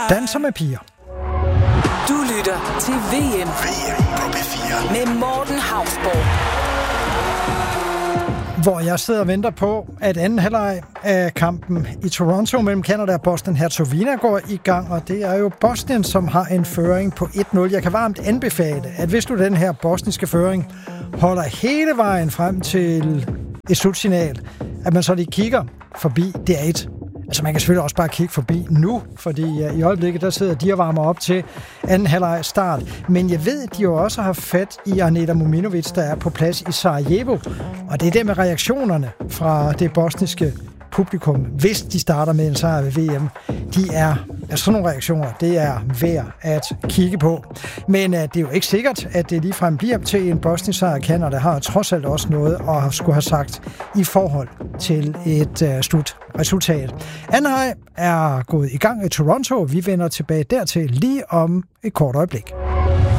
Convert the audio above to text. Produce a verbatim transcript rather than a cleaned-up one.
Danser med piger. Du lytter til V M. V M på P fire. Med Morten Hausborg. Hvor jeg sidder og venter på, at anden halvleg af kampen i Toronto mellem Canada og Bosnien-Herzegovina går i gang, og det er jo Bosnien, som har en føring på et nul. Jeg kan varmt anbefale, at hvis du den her bosniske føring holder hele vejen frem til et slutsignal, at man så lige kigger forbi det er et. Altså man kan selvfølgelig også bare kigge forbi nu, fordi uh, i øjeblikket der sidder de og varmer op til anden halvleg start. Men jeg ved, at de jo også har fat i Aneta Mominovic, der er på plads i Sarajevo. Og det er det med reaktionerne fra det bosniske publikum, hvis de starter med en sejr ved V M. De er, altså sådan nogle reaktioner, det er værd at kigge på. Men uh, det er jo ikke sikkert, at det ligefrem bliver til en bosnisk sejr. Canada har trods alt også noget at skulle have sagt i forhold til et uh, slutresultat. Anden halvleg er gået i gang i Toronto. Vi vender tilbage dertil lige om et kort øjeblik.